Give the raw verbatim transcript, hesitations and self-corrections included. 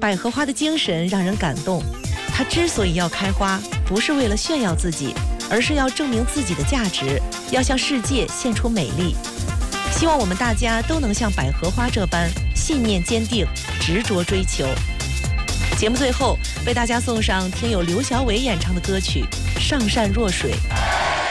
百合花的精神让人感动，它之所以要开花，不是为了炫耀自己，而是要证明自己的价值，要向世界献出美丽。希望我们大家都能像百合花这般信念坚定，执着追求。节目最后为大家送上听友刘小伟演唱的歌曲《上善若水》。